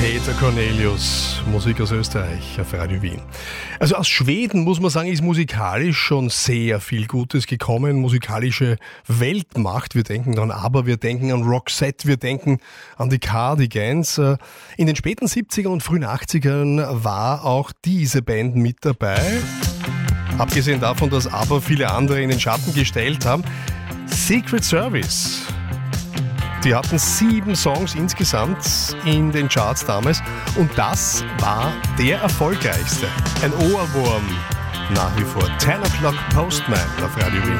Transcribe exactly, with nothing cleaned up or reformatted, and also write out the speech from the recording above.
Peter Cornelius, Musik aus Österreich auf Radio Wien. Also aus Schweden, muss man sagen, ist musikalisch schon sehr viel Gutes gekommen. Musikalische Weltmacht. Wir denken an ABBA, wir denken an Roxette, wir denken an die Cardigans. In den späten siebzigern und frühen achtzigern war auch diese Band mit dabei. Abgesehen davon, dass ABBA viele andere in den Schatten gestellt haben. Secret Service. Die hatten sieben Songs insgesamt in den Charts damals und das war der erfolgreichste. Ein Ohrwurm nach wie vor. ten o'clock Postman auf Radio Wien.